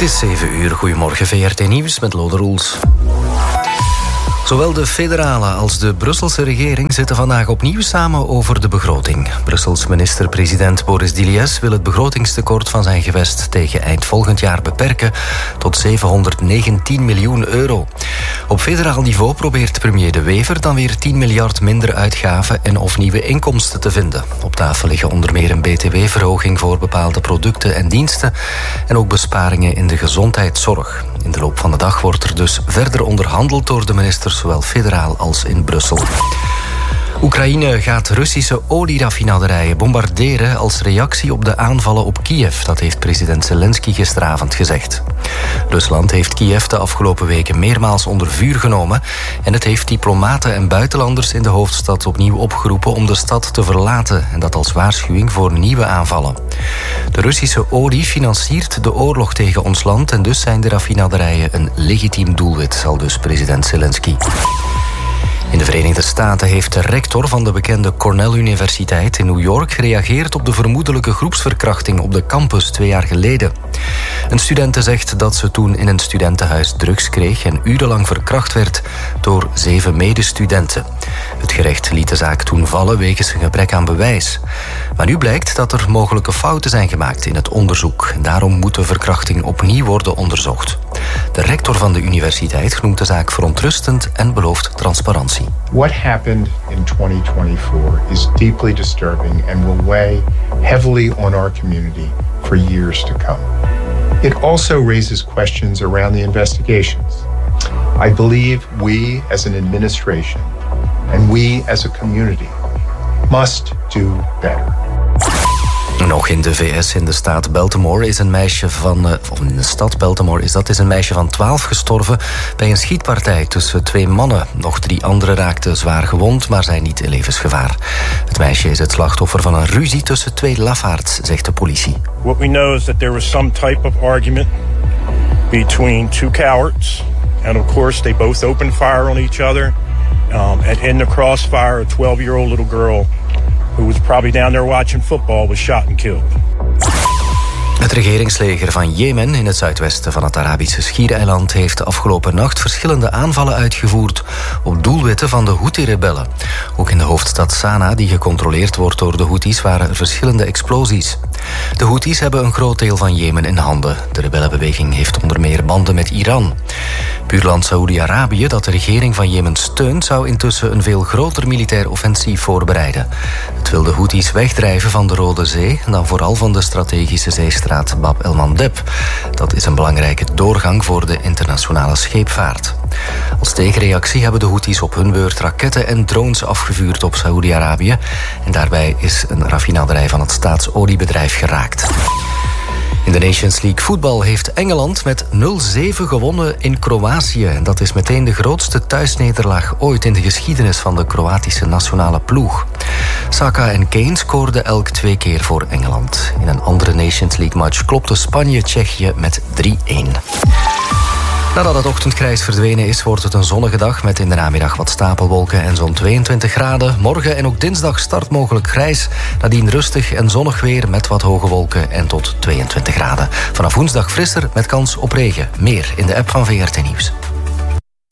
is 7 uur. Goedemorgen, VRT Nieuws met Lode Roels. Zowel de federale als de Brusselse regering zitten vandaag opnieuw samen over de begroting. Brussels minister-president Boris Diliès wil het begrotingstekort van zijn gewest tegen eind volgend jaar beperken tot 719 miljoen euro. Op federaal niveau probeert premier De Wever dan weer 10 miljard minder uitgaven en of nieuwe inkomsten te vinden. Op tafel liggen onder meer een btw-verhoging voor bepaalde producten en diensten en ook besparingen in de gezondheidszorg. In de loop van de dag wordt er dus verder onderhandeld door de ministers, zowel federaal als in Brussel. Oekraïne gaat Russische olieraffinaderijen bombarderen als reactie op de aanvallen op Kiev. Dat heeft president Zelensky gisteravond gezegd. Rusland heeft Kiev de afgelopen weken meermaals onder vuur genomen en het heeft diplomaten en buitenlanders in de hoofdstad opnieuw opgeroepen om de stad te verlaten en dat als waarschuwing voor nieuwe aanvallen. De Russische olie financiert de oorlog tegen ons land en dus zijn de raffinaderijen een legitiem doelwit, al dus president Zelensky. In de Verenigde Staten heeft de rector van de bekende Cornell Universiteit in New York gereageerd op de vermoedelijke groepsverkrachting op de campus 2 jaar geleden. Een studente zegt dat ze toen in een studentenhuis drugs kreeg en urenlang verkracht werd door 7 medestudenten. Het gerecht liet de zaak toen vallen wegens een gebrek aan bewijs. Maar nu blijkt dat er mogelijke fouten zijn gemaakt in het onderzoek. En daarom moet de verkrachting opnieuw worden onderzocht. De rector van de universiteit noemt de zaak verontrustend en belooft transparantie. What happened in 2024 is deeply disturbing and will weigh heavily on our community for years to come. It also raises questions around the investigations. I believe we as an administration and we as a community must do better. Nog in de VS, in de staat Baltimore, is een meisje van... in de stad Baltimore is een meisje van 12 gestorven bij een schietpartij tussen 2 mannen. Nog 3 anderen raakten zwaar gewond, maar zijn niet in levensgevaar. Het meisje is het slachtoffer van een ruzie tussen 2 lafaards, zegt de politie. What we know is that there was some type of argument between 2 cowards. And of course they both opened fire on each other. And in the crossfire, a 12-year-old little girl who was probably down there watching football was shot and killed. Het regeringsleger van Jemen in het zuidwesten van het Arabische Schiereiland heeft de afgelopen nacht verschillende aanvallen uitgevoerd op doelwitten van de Houthi-rebellen. Ook in de hoofdstad Sanaa, die gecontroleerd wordt door de Houthis, waren er verschillende explosies. De Houthis hebben een groot deel van Jemen in handen. De rebellenbeweging heeft onder meer banden met Iran. Buurland Saoedi-Arabië, dat de regering van Jemen steunt, zou intussen een veel groter militair offensief voorbereiden. Het wil de Houthis wegdrijven van de Rode Zee en dan vooral van de strategische zeestraat Bab el-Mandeb. Dat is een belangrijke doorgang voor de internationale scheepvaart. Als tegenreactie hebben de Houthis op hun beurt raketten en drones afgevuurd op Saoedi-Arabië. En daarbij is een raffinaderij van het staatsoliebedrijf geraakt. In de Nations League voetbal heeft Engeland met 0-7 gewonnen in Kroatië. En dat is meteen de grootste thuisnederlaag ooit in de geschiedenis van de Kroatische nationale ploeg. Saka en Kane scoorden elk 2 keer voor Engeland. In een andere Nations League match klopte Spanje Tsjechië met 3-1. Nadat het ochtendgrijs verdwenen is, wordt het een zonnige dag met in de namiddag wat stapelwolken en zo'n 22 graden. Morgen en ook dinsdag start mogelijk grijs. Nadien rustig en zonnig weer met wat hoge wolken en tot 22 graden. Vanaf woensdag frisser met kans op regen. Meer in de app van VRT Nieuws.